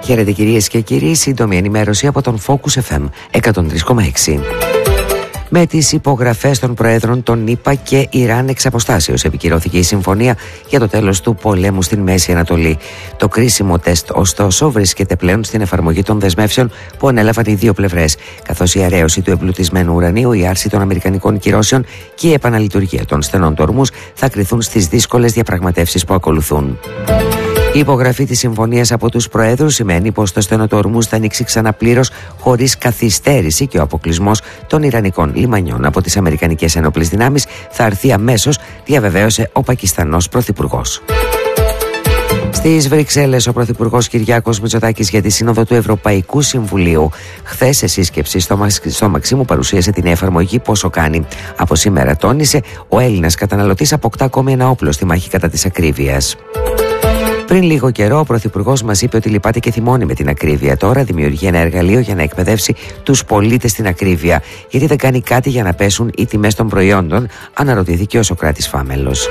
Χαίρετε κυρίες και κύριοι, σύντομη ενημέρωση από τον Focus FM 103,6. Με τις υπογραφές των Προέδρων των ΗΠΑ και Ιράν εξ αποστάσεως επικυρώθηκε η συμφωνία για το τέλος του πολέμου στην Μέση Ανατολή. Το κρίσιμο τεστ, ωστόσο, βρίσκεται πλέον στην εφαρμογή των δεσμεύσεων που ανέλαβαν οι δύο πλευρές, καθώς η αραίωση του εμπλουτισμένου ουρανίου, η άρση των αμερικανικών κυρώσεων και η επαναλειτουργία των στενών του ορμούς θα κριθούν στις δύσκολες διαπραγματεύσεις που ακολουθούν. Η υπογραφή της συμφωνίας από τους Προέδρους σημαίνει πως το στενό του ορμούς θα ανοίξει ξανά πλήρως χωρίς καθυστέρηση και ο αποκλεισμός των Ιρανικών λιμανιών από τις Αμερικανικές Ενόπλες Δυνάμεις θα αρθεί αμέσως, διαβεβαίωσε ο Πακιστανός Πρωθυπουργός. Στις Βρυξέλλες, ο Πρωθυπουργός Κυριάκος Μητσοτάκης για τη Σύνοδο του Ευρωπαϊκού Συμβουλίου χθες σε σύσκεψη στο Μαξίμου παρουσίασε την εφαρμογή πόσο κάνει. Από σήμερα, τόνισε, ο Έλληνας καταναλωτής αποκτά ακόμη ένα όπλο στη μάχη κατά της ακρίβειας. Πριν λίγο καιρό, ο Πρωθυπουργός μας είπε ότι λυπάται και θυμώνει με την ακρίβεια. Τώρα δημιουργεί ένα εργαλείο για να εκπαιδεύσει τους πολίτες στην ακρίβεια. Γιατί δεν κάνει κάτι για να πέσουν οι τιμές των προϊόντων, αναρωτήθηκε ο Σωκράτης Φάμελος.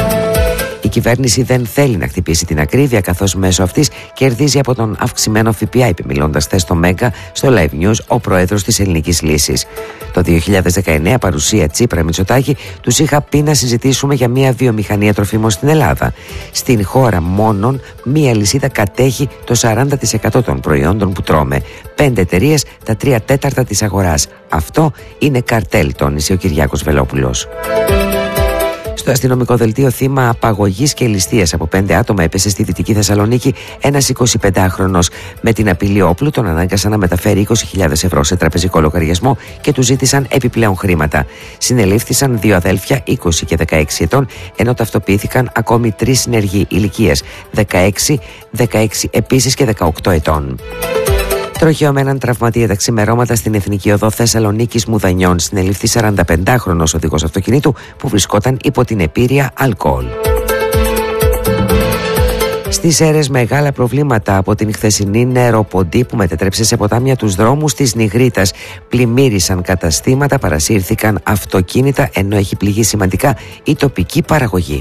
Η κυβέρνηση δεν θέλει να χτυπήσει την ακρίβεια, καθώς μέσω αυτής κερδίζει από τον αυξημένο ΦΠΑ, είπε μιλώντας χθες στο Μέγκα στο Live News ο πρόεδρος της Ελληνικής Λύσης. Το 2019, παρουσία Τσίπρα Μητσοτάκη, τους είχα πει να συζητήσουμε για μια βιομηχανία τροφίμων στην Ελλάδα. Στην χώρα μόνον μια λυσίδα κατέχει το 40% των προϊόντων που τρώμε. 5 εταιρείες, τα 3/4 της αγοράς. Αυτό είναι καρτέλ, τόνισε ο Κυριάκος Βελόπουλος. Στο αστυνομικό δελτίο, θύμα απαγωγής και ληστείας από 5 άτομα έπεσε στη Δυτική Θεσσαλονίκη ένας 25χρονος. Με την απειλή όπλου τον ανάγκασαν να μεταφέρει 20.000 ευρώ σε τραπεζικό λογαριασμό και του ζήτησαν επιπλέον χρήματα. Συνελήφθησαν 2 αδέλφια 20 και 16 ετών, ενώ ταυτοποιήθηκαν ακόμη 3 συνεργοί ηλικίας 16 επίσης και 18 ετών. Τροχαίο με έναν τραυματία τα ξημερώματα στην Εθνική Οδό Θεσσαλονίκης Μουδανιών συνελήφθη 45χρονος οδηγός αυτοκινήτου που βρισκόταν υπό την επήρεια αλκοόλ. Στις Σέρρες, μεγάλα προβλήματα από την χθεσινή νεροποντή που μετέτρεψε σε ποτάμια τους δρόμους της Νιγρίτας. Πλημμύρισαν καταστήματα, παρασύρθηκαν αυτοκίνητα, ενώ έχει πληγεί σημαντικά η τοπική παραγωγή.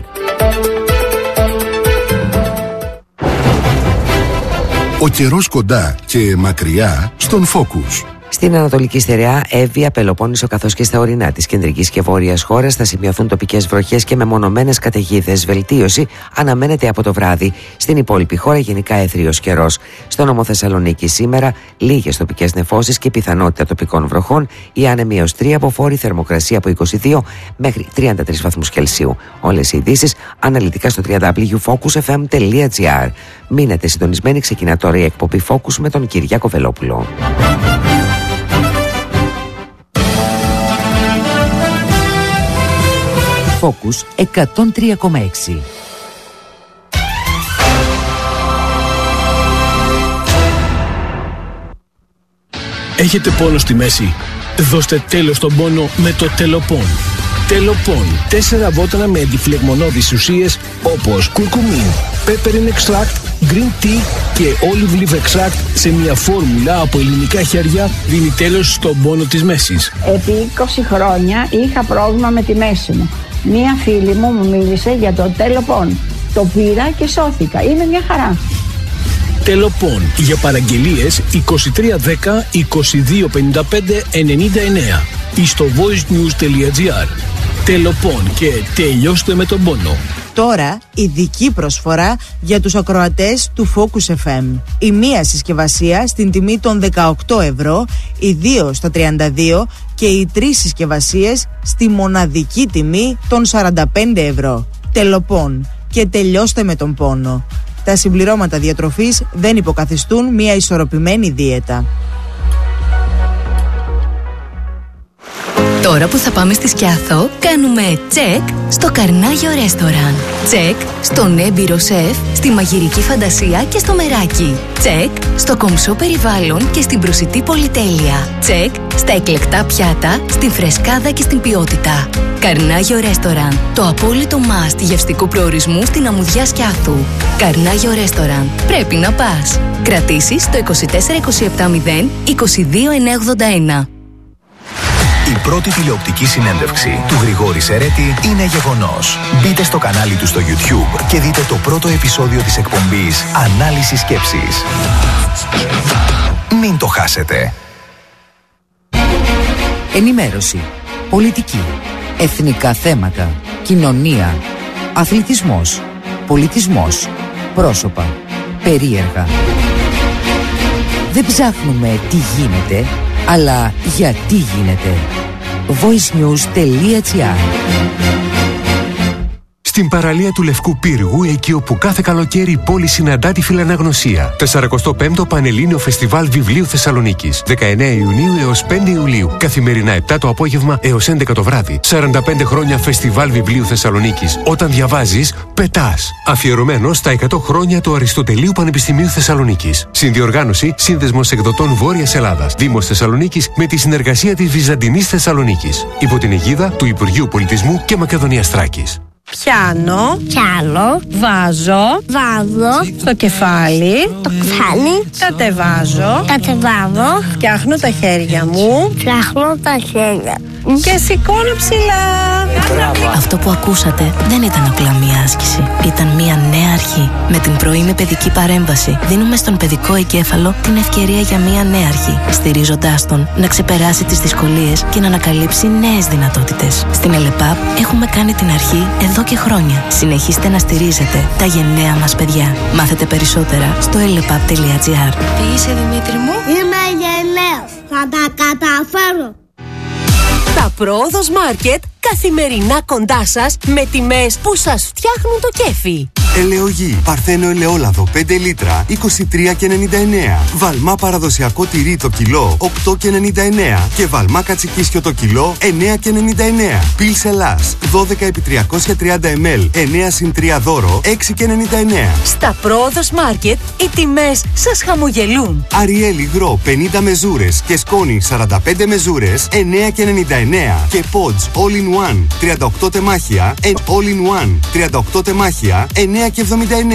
Ο καιρός κοντά και μακριά στον Focus. Στην Ανατολική Στερεά, Εύβοια, Πελοπόννησο καθώς και στα ορεινά της κεντρικής και βόρειας χώρας θα σημειωθούν τοπικές βροχές και μεμονωμένες καταιγίδες. Βελτίωση αναμένεται από το βράδυ. Στην υπόλοιπη χώρα γενικά έθριος καιρός. Στο νομό Θεσσαλονίκη σήμερα λίγες τοπικές νεφώσεις και πιθανότητα τοπικών βροχών. Η άνεμη έως 3 αποφόρη, θερμοκρασία από 22 μέχρι 33 βαθμούς Κελσίου. Όλες οι ειδήσεις αναλυτικά στο www.focusfm.gr. Μείνετε συντονισμένοι, ξεκινά τώρα η εκπομπή Focus με τον Κυριάκο Βελόπουλο. Focus 103,6. Έχετε πόνο στη μέση? Δώστε τέλος στον πόνο με το Τελοπών. Τελοπών. 4 βότανα με αντιφλεγμονώδεις ουσίες όπως κουρκουμίν, peppermint extract, green tea και olive leaf extract σε μια φόρμουλα από ελληνικά χέρια δίνει τέλος στον πόνο της μέσης. Επί 20 χρόνια είχα πρόβλημα με τη μέση μου. Μία φίλη μου μίλησε για το Τελοπών. Το πήρα και σώθηκα. Είναι μια χαρά. Τελοπών. Για παραγγελίες 2310 2255 99 ή στο voicenews.gr. Τελοπών και τελειώστε με τον πόνο. Τώρα ειδική προσφορά για τους ακροατές του Focus FM. Η μία συσκευασία στην τιμή των 18 ευρώ, οι 2 στα 32 και οι 3 συσκευασίες στη μοναδική τιμή των 45 ευρώ. Τελοπών και τελειώστε με τον πόνο. Τα συμπληρώματα διατροφής δεν υποκαθιστούν μια ισορροπημένη δίαιτα. Τώρα που θα πάμε στη Σκιάθο, κάνουμε τσεκ στο Καρνάγιο Ρέστοραν. Τσεκ στον έμπειρο σεφ, στη μαγειρική φαντασία και στο μεράκι. Τσεκ στο κομψό περιβάλλον και στην προσιτή πολυτέλεια. Τσεκ στα εκλεκτά πιάτα, στην φρεσκάδα και στην ποιότητα. Καρνάγιο Ρέστοραν, το απόλυτο must γευστικού προορισμού στην αμμουδιά Σκιάθου. Καρνάγιο Ρέστοραν, πρέπει να πας. Κρατήσεις το 24 27 0 22 981. πρώτη τηλεοπτική συνέντευξη του Γρηγόρη Σερέτη είναι γεγονός. Μπείτε στο κανάλι του στο YouTube και δείτε το πρώτο επεισόδιο της εκπομπής Ανάλυση Σκέψης. Μην το χάσετε. Ενημέρωση, πολιτική, εθνικά θέματα, κοινωνία, αθλητισμός, πολιτισμός, πρόσωπα, περίεργα. Δεν ψάχνουμε τι γίνεται, αλλά γιατί γίνεται. voicenews.gr. Στην παραλία του Λευκού Πύργου, εκεί όπου κάθε καλοκαίρι η πόλη συναντά τη φιλαναγνωσία. 45ο Πανελλήνιο Φεστιβάλ Βιβλίου Θεσσαλονίκης. 19 Ιουνίου έως 5 Ιουλίου. Καθημερινά 7 το απόγευμα έως 11 το βράδυ. 45 χρόνια Φεστιβάλ Βιβλίου Θεσσαλονίκης. Όταν διαβάζεις, πετάς. Αφιερωμένο στα 100 χρόνια του Αριστοτελείου Πανεπιστημίου Θεσσαλονίκης. Συνδιοργάνωση Σύνδεσμος Εκδοτών Βόρειας Ελλάδας. Δήμος Θεσσαλονίκης με τη συνεργασία της Βυζαντινής Θεσσαλονίκης. Υπό την αιγίδα του Υπουργείου Πολιτισμού και Μακεδονίας Θράκης. Πιάνω, βάζω, στο κεφάλι, κατεβάζω, φτιάχνω τα χέρια μου, και σηκώνω ψηλά. Αυτό που ακούσατε δεν ήταν απλά μία άσκηση. Ήταν μία νέα αρχή. Με την πρωινή παιδική παρέμβαση δίνουμε στον παιδικό εγκέφαλο την ευκαιρία για μία νέα αρχή, στηρίζοντάς τον να ξεπεράσει τις δυσκολίες και να ανακαλύψει νέες δυνατότητες. Στην ΕΛΕΠΑΠ έχουμε κάνει την αρχή εδώ και χρόνια. Συνεχίστε να στηρίζετε τα γενναία μας παιδιά. Μάθετε περισσότερα στο elepap.gr. Τι είσαι, Δημήτρη μου? Είμαι γενναίος. Θα τα καταφέρω. Τα Πρόοδος Μάρκετ καθημερινά κοντά σας με τιμές που σας φτιάχνουν το κέφι. Ελαιογή, Παρθένο ελαιόλαδο 5 λίτρα 23,99. Βαλμά παραδοσιακό τυρί το κιλό 8,99. Και βαλμά κατσικίσιο το κιλό 9,99. Πιλς Ελλάς 12 επί 330 ml 9 συν 3 δώρο 6,99. Στα Πρόοδος Μάρκετ οι τιμές σας χαμογελούν. Αριέλ υγρό 50 μεζούρες και σκόνη 45 μεζούρες 9,99. Και Pods All in One 38 τεμάχια All in One 38 τεμάχια 9,79.